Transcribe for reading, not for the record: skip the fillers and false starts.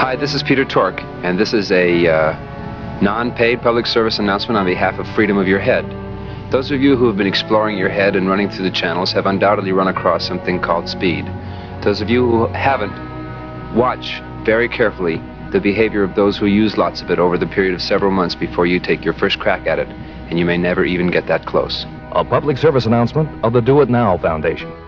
Hi, this is Peter Tork, and this is a non-paid public service announcement on behalf of Freedom of Your Head. Those of you who have been exploring your head and running through the channels have undoubtedly run across something called speed. Those of you who haven't, watch very carefully the behavior of those who use lots of it over the period of several months before you take your first crack at it, and you may never even get that close. A public service announcement of the Do It Now Foundation.